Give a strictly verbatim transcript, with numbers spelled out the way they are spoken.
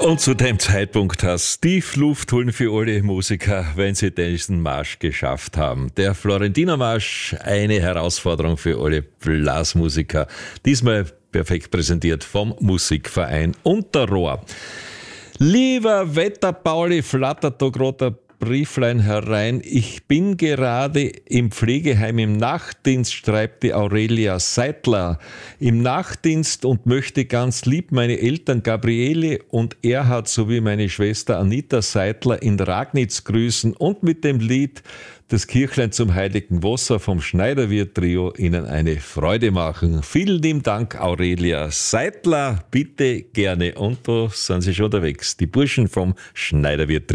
Und zu dem Zeitpunkt hast tief Luft holen für alle Musiker, wenn sie diesen Marsch geschafft haben. Der Florentiner Marsch, eine Herausforderung für alle Blasmusiker. Diesmal perfekt präsentiert vom Musikverein Unterrohr. Lieber Wetterpauli, flattert da gerade ein Brieflein herein. Ich bin gerade im Pflegeheim im Nachtdienst, schreibt die Aurelia Seidler. Im Nachtdienst und möchte ganz lieb meine Eltern Gabriele und Erhard sowie meine Schwester Anita Seidler in Ragnitz grüßen und mit dem Lied Das Kirchlein zum heiligen Wasser vom Schneiderwirt-Trio Ihnen eine Freude machen. Vielen lieben Dank, Aurelia Seidler. Bitte gerne. Und da sind Sie schon unterwegs. Die Burschen vom Schneiderwirt-Trio.